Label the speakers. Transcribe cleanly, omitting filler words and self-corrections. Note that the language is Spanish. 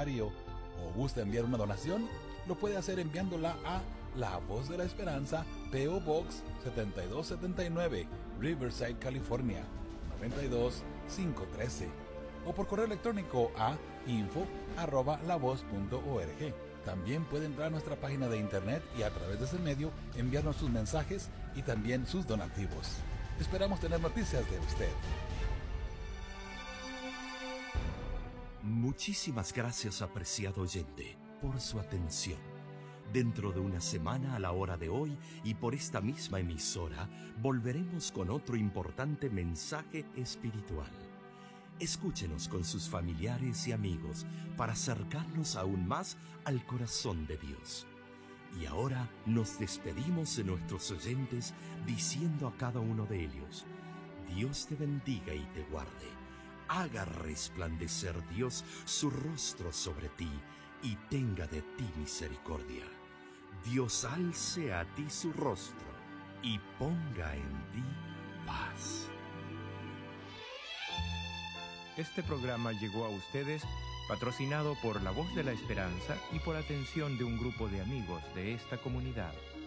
Speaker 1: aniversario o gusta enviar una donación, lo puede hacer enviándola a La Voz de la Esperanza, P.O. Box 7279, Riverside, California 92513, o por correo electrónico a info@lavoz.org. También puede entrar a nuestra página de internet y a través de ese medio enviarnos sus mensajes y también sus donativos. Esperamos tener noticias de usted.
Speaker 2: Muchísimas gracias, apreciado oyente, por su atención. Dentro de una semana, a la hora de hoy y por esta misma emisora, volveremos con otro importante mensaje espiritual. Escúchenos con sus familiares y amigos para acercarnos aún más al corazón de Dios. Y ahora nos despedimos de nuestros oyentes diciendo a cada uno de ellos: Dios te bendiga y te guarde. Haga resplandecer Dios su rostro sobre ti y tenga de ti misericordia. Dios alce a ti su rostro y ponga en ti paz.
Speaker 3: Este programa llegó a ustedes patrocinado por La Voz de la Esperanza y por atención de un grupo de amigos de esta comunidad.